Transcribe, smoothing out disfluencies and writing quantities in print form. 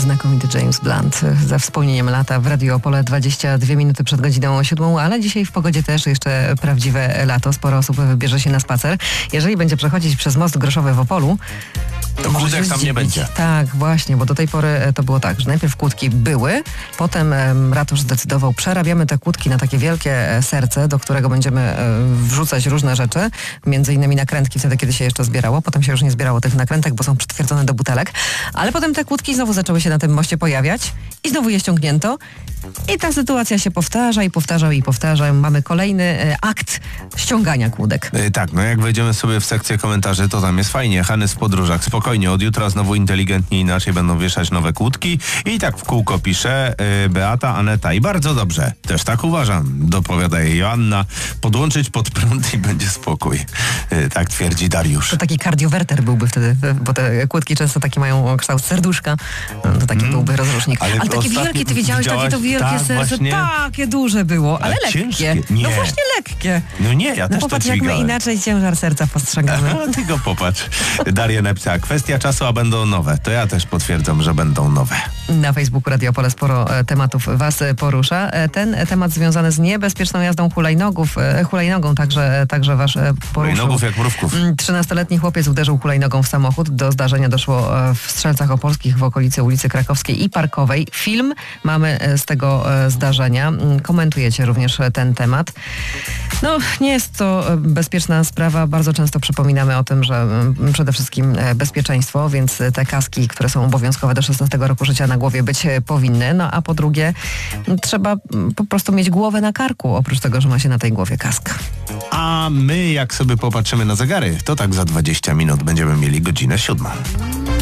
Znakomity James Blunt ze wspomnieniem lata w Radio Opole 22 minuty przed godziną 7, ale dzisiaj w pogodzie też jeszcze prawdziwe lato. Sporo osób wybierze się na spacer. Jeżeli będzie przechodzić przez most Groszowy w Opolu, to kłódek tam nie będzie. Tak, właśnie, bo do tej pory to było tak, że najpierw kłódki były, potem ratusz zdecydował, przerabiamy te kłódki na takie wielkie serce, do którego będziemy wrzucać różne rzeczy, między innymi nakrętki wtedy, kiedy się jeszcze zbierało. Potem się już nie zbierało tych nakrętek, bo są przytwierdzone do butelek. Ale potem te kłódki znowu zaczęły się na tym moście pojawiać i znowu je ściągnięto. I ta sytuacja się powtarza i powtarza i powtarza. Mamy kolejny akt ściągania kłódek. Tak, no jak wejdziemy sobie w sekcję komentarzy, to tam jest fajnie. Hanys w podróżach. Spokojnie, od jutra znowu inteligentnie inaczej będą wieszać nowe kłódki. I tak w kółko pisze Beata, Aneta. I bardzo dobrze. Też tak uważam. Dopowiada jej Joanna. Podłączyć pod prąd i będzie spokój. Tak twierdzi Dariusz. To taki kardiowerter byłby wtedy, bo te kłódki często takie mają kształt serduszka. To taki byłby rozrusznik. Ale takie wielkie, ty widziałeś, takie to wielkie tak, serce. Właśnie. Takie duże było, ale lekkie. Ciężkie. Nie. No właśnie lekkie. No nie, ja też popatrz, to dźwigałem. jak my inaczej ciężar serca postrzegamy. Ty go popatrz. Daria napisała, kwestia czasu, a będą nowe. To ja też potwierdzam, że będą nowe. Na Facebooku Radio Opole sporo tematów was porusza. Ten temat związany z niebezpieczną jazdą hulajnogą także was poruszył. Hulajnogów jak mrówków. 13-letni chłopiec uderzył hulajnogą w samochód. Do zdarzenia doszło w Strzelcach Opolskich w okolicy ulicy Krakowskiej i Parkowej. Film mamy z tego zdarzenia. Komentujecie również ten temat. No, nie jest to bezpieczna sprawa. Bardzo często przypominamy o tym, że przede wszystkim bezpieczeństwo, więc te kaski, które są obowiązkowe do 16 roku życia na głowie być powinny. No a po drugie, trzeba po prostu mieć głowę na karku, oprócz tego, że ma się na tej głowie kask. A my, jak sobie popatrzymy na zegary, to tak za 20 minut będziemy mieli godzinę 7.